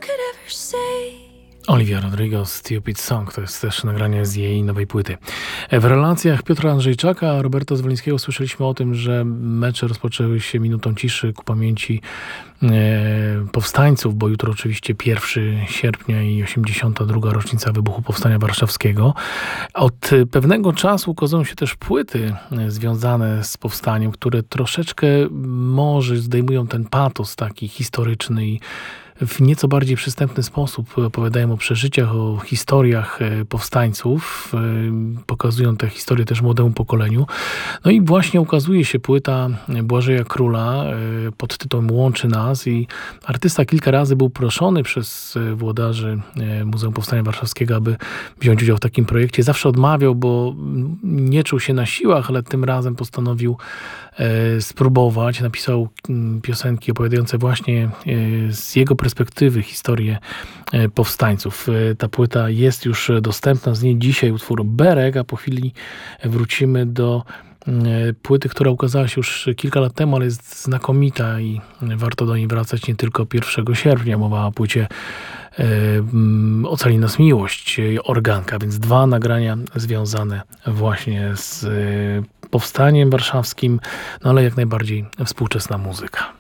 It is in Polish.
could ever say. Olivia Rodrigo, Stupid Song, to jest też nagranie z jej nowej płyty. W relacjach Piotra Andrzejczaka, Roberta Zwolińskiego słyszeliśmy o tym, że mecze rozpoczęły się minutą ciszy ku pamięci powstańców, bo jutro oczywiście 1 sierpnia i 82. rocznica wybuchu Powstania Warszawskiego. Od pewnego czasu ukazują się też płyty związane z powstaniem, które troszeczkę może zdejmują ten patos taki historyczny i w nieco bardziej przystępny sposób opowiadają o przeżyciach, o historiach powstańców, pokazują te historie też młodemu pokoleniu. No i właśnie ukazuje się płyta Błażeja Króla pod tytułem Łączy nas i artysta kilka razy był proszony przez włodarzy Muzeum Powstania Warszawskiego, aby wziąć udział w takim projekcie. Zawsze odmawiał, bo nie czuł się na siłach, ale tym razem postanowił spróbować. Napisał piosenki opowiadające właśnie z jego perspektywy historię powstańców. Ta płyta jest już dostępna, z niej dzisiaj utwór Berek, a po chwili wrócimy do płyty, która ukazała się już kilka lat temu, ale jest znakomita i warto do niej wracać nie tylko 1 sierpnia. Mowa o płycie Ocali nas miłość, Organka, więc 2 nagrania związane właśnie z powstaniem warszawskim, no ale jak najbardziej współczesna muzyka.